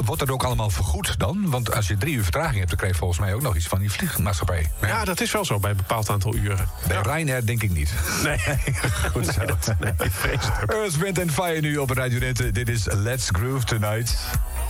wordt dat ook allemaal vergoed dan? Want als je 3 uur vertraging hebt, dan krijg je volgens mij ook nog iets van die vliegmaatschappij. Ja, dat is wel zo bij een bepaald aantal uren. Bij Ryanair denk ik niet. Nee, Goed zo. ik vrees het ook. Earth, Wind and Fire nu op Radio Rente. Dit is Let's Groove Tonight.